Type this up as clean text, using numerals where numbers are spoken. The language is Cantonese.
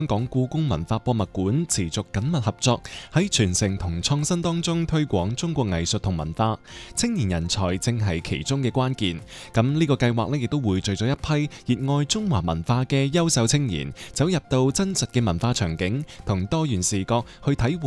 香港故宮文化博物館持續緊密合作，喺傳承同創新當中推廣中國藝術同文化。青年人才正係其中嘅關鍵。咁呢個計劃呢，亦都匯聚咗一批熱愛中華文化嘅優秀青年，走入到真實嘅文化場景同多元視角去體會